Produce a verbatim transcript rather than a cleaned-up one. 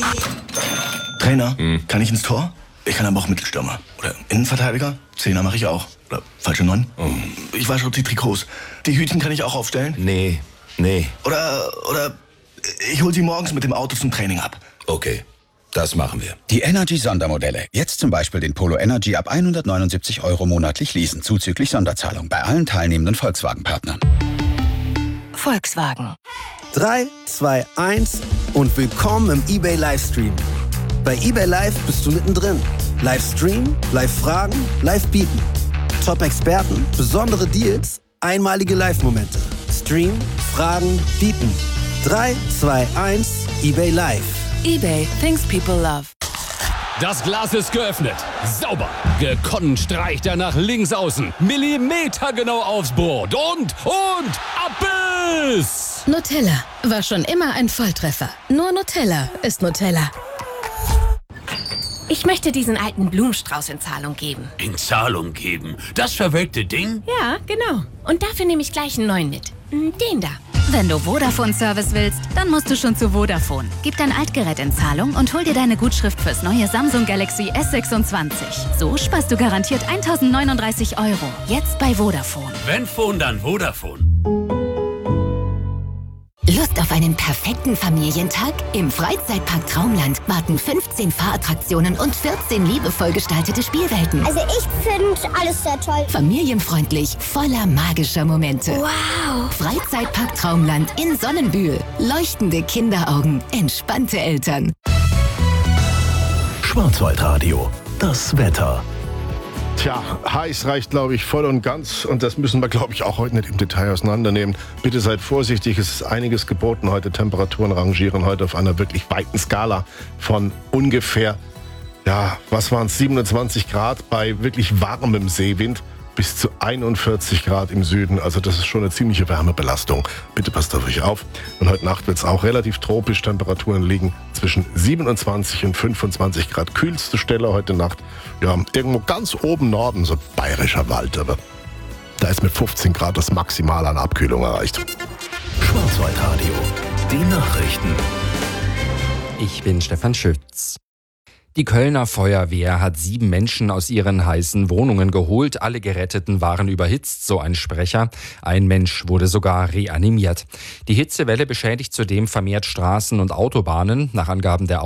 Trainer, hm. kann ich ins Tor? Ich kann aber auch Mittelstürmer. Oder Innenverteidiger? Zehner mache ich auch. Oder falsche Neun? Oh. Ich wasche auch die Trikots. Die Hütchen kann ich auch aufstellen? Nee, nee. Oder, oder ich hol sie morgens mit dem Auto zum Training ab. Okay, das machen wir. Die Energy-Sondermodelle. Jetzt zum Beispiel den Polo Energy ab hundertneunundsiebzig Euro monatlich leasen, zuzüglich Sonderzahlung bei allen teilnehmenden Volkswagen-Partnern. Volkswagen. drei, zwei, eins und willkommen im eBay Livestream. Bei eBay Live bist du mittendrin. Livestream, Live-Fragen, Live-Bieten. Top-Experten, besondere Deals, einmalige Live-Momente. Stream, Fragen, Bieten. drei, zwei, eins, eBay Live. eBay, things people love. Das Glas ist geöffnet. Sauber. Gekonnt streicht er nach links außen. Millimetergenau aufs Brot. Und, und, Abbiss! Nutella war schon immer ein Volltreffer. Nur Nutella ist Nutella. Ich möchte diesen alten Blumenstrauß in Zahlung geben. In Zahlung geben? Das verwelkte Ding? Ja, genau. Und dafür nehme ich gleich einen neuen mit. Den da. Wenn du Vodafone-Service willst, dann musst du schon zu Vodafone. Gib dein Altgerät in Zahlung und hol dir deine Gutschrift fürs neue Samsung Galaxy S sechsundzwanzig. So sparst du garantiert tausendneununddreißig Euro. Jetzt bei Vodafone. Wenn Phone, dann Vodafone. Lust auf einen perfekten Familientag? Im Freizeitpark Traumland warten fünfzehn Fahrattraktionen und vierzehn liebevoll gestaltete Spielwelten. Also ich finde alles sehr toll. Familienfreundlich, voller magischer Momente. Wow! Freizeitpark Traumland in Sonnenbühl. Leuchtende Kinderaugen, entspannte Eltern. Schwarzwaldradio, das Wetter. Tja, heiß reicht, glaube ich, voll und ganz. Und das müssen wir, glaube ich, auch heute nicht im Detail auseinandernehmen. Bitte seid vorsichtig, es ist einiges geboten heute. Temperaturen rangieren heute auf einer wirklich weiten Skala von ungefähr, ja, was waren es, siebenundzwanzig Grad bei wirklich warmem Seewind bis zu einundvierzig Grad im Süden. Also das ist schon eine ziemliche Wärmebelastung. Bitte passt auf euch auf. Und heute Nacht wird es auch relativ tropisch. Temperaturen liegen zwischen siebenundzwanzig und fünfundzwanzig Grad. Kühlste Stelle heute Nacht, ja, irgendwo ganz oben Norden, so bayerischer Wald. Aber da ist mit fünfzehn Grad das Maximal an Abkühlung erreicht. Schwarzwaldradio, die Nachrichten. Ich bin Stefan Schütz. Die Kölner Feuerwehr hat sieben Menschen aus ihren heißen Wohnungen geholt. Alle Geretteten waren überhitzt, so ein Sprecher. Ein Mensch wurde sogar reanimiert. Die Hitzewelle beschädigt zudem vermehrt Straßen und Autobahnen. Nach Angaben der